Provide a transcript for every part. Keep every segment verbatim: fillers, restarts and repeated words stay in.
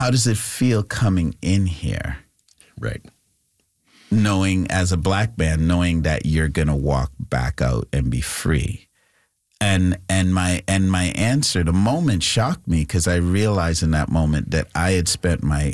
how does it feel coming in here? Right. Knowing, as a black man, knowing that you're going to walk back out and be free. And and my and my answer, the moment shocked me, because I realized in that moment that I had spent my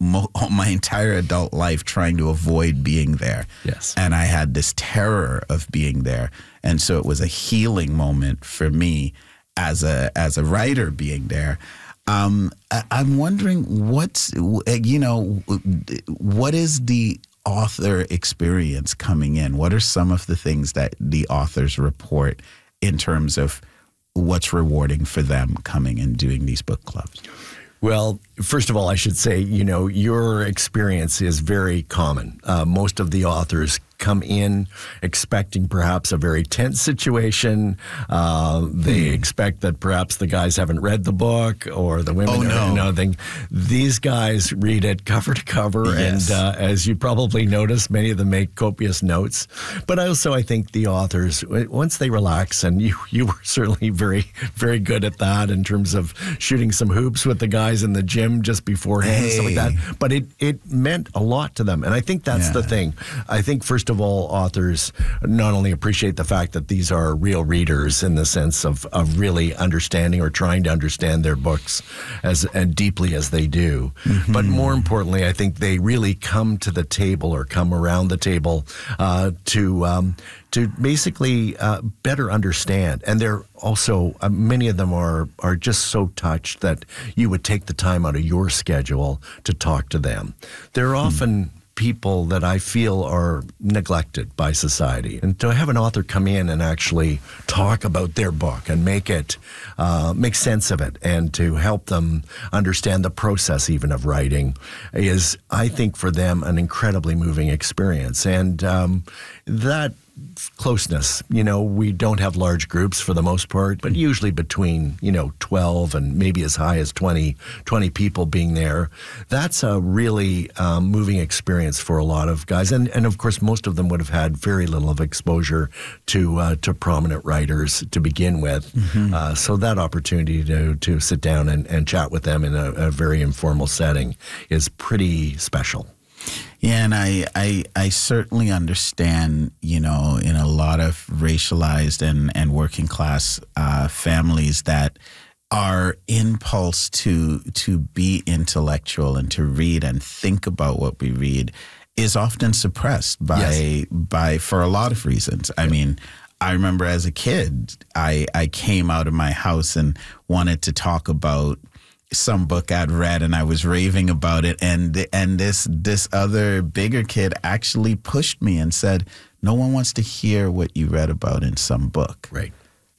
my entire adult life trying to avoid being there. Yes. And I had this terror of being there. And so it was a healing moment for me as a as a writer being there. Um, I, I'm wondering what's, you know, what is the author experience coming in? What are some of the things that the authors report in terms of what's rewarding for them coming and doing these book clubs? Well, first of all, I should say, you know, your experience is very common. Uh, most of the authors come in expecting perhaps a very tense situation. Uh, they hmm. expect that perhaps the guys haven't read the book, or the women oh, are no. nothing. These guys read it cover to cover, yes. and uh, as you probably noticed, many of them make copious notes. But also, I think the authors, once they relax, and you you were certainly very, very good at that in terms of shooting some hoops with the guys in the gym just beforehand, hey. and stuff like that. But it, it meant a lot to them. And I think that's yeah. the thing. I think, first of all, authors not only appreciate the fact that these are real readers in the sense of, of really understanding or trying to understand their books as, as deeply as they do, mm-hmm. but more importantly, I think they really come to the table or come around the table uh, to um, to basically uh, better understand. And they're also, uh, many of them are are just so touched that you would take the time out of your schedule to talk to them. They're often mm. people that I feel are neglected by society. And to have an author come in and actually talk about their book and make it, uh, make sense of it, and to help them understand the process even of writing is, I think, for them, an incredibly moving experience. And um, that closeness, you know, we don't have large groups for the most part, but usually between, you know, twelve and maybe as high as twenty, twenty people being there. That's a really um, moving experience for a lot of guys. And, and of course, most of them would have had very little of exposure to uh, to prominent writers to begin with. Mm-hmm. Uh, so that opportunity to to sit down and, and chat with them in a, a very informal setting is pretty special. Yeah, and I, I I certainly understand, you know, in a lot of racialized and, and working class uh, families that our impulse to to be intellectual and to read and think about what we read is often suppressed by yes. by for a lot of reasons. I yeah. mean, I remember as a kid, I, I came out of my house and wanted to talk about some book I'd read, and I was raving about it, and and this this other bigger kid actually pushed me and said, "No one wants to hear what you read about in some book." Right.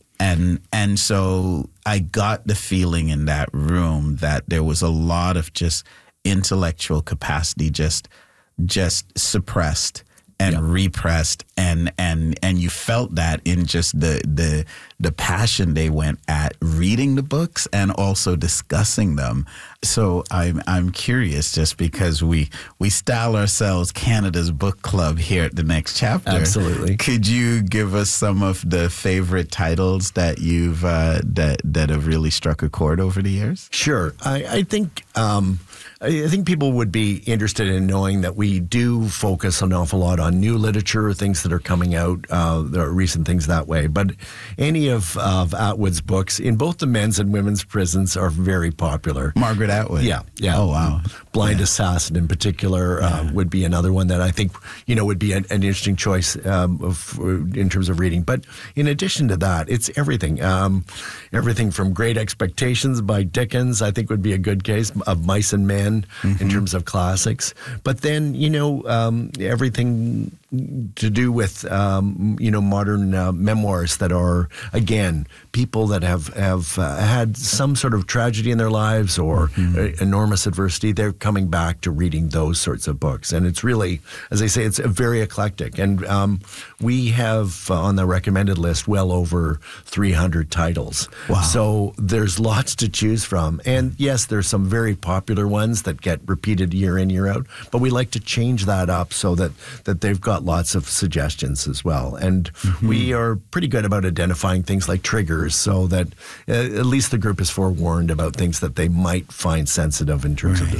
And and so I got the feeling in that room that there was a lot of just intellectual capacity just just suppressed and yeah. repressed, and and and you felt that in just the the the passion they went at reading the books and also discussing them. So I'm I'm curious, just because we we style ourselves Canada's Book Club here at The Next Chapter. Absolutely. Could you give us some of the favorite titles that you've uh, that that have really struck a chord over the years? Sure. I I think. Um, I think people would be interested in knowing that we do focus an awful lot on new literature, things that are coming out, uh, there are recent things that way. But any of, of Atwood's books in both the men's and women's prisons are very popular. Margaret Atwood. Yeah, yeah. Oh, wow. Blind yeah. Assassin in particular uh, yeah. would be another one that I think, you know, would be an, an interesting choice um, of, in terms of reading. But in addition to that, it's everything. Um, everything from Great Expectations by Dickens, I think would be a good case, of Mice and Men. Mm-hmm. in terms of classics. But then, you know, um, everything to do with, um, you know, modern uh, memoirs that are, again, people that have, have uh, had some sort of tragedy in their lives or mm-hmm. uh, enormous adversity. They're coming back to reading those sorts of books. And it's really, as I say, it's very eclectic. And um, we have uh, on the recommended list well over three hundred titles. Wow. So there's lots to choose from. And yes, there's some very popular ones that get repeated year in, year out. But we like to change that up so that, that they've got got lots of suggestions as well. And mm-hmm. we are pretty good about identifying things like triggers so that uh, at least the group is forewarned about things that they might find sensitive in terms right. of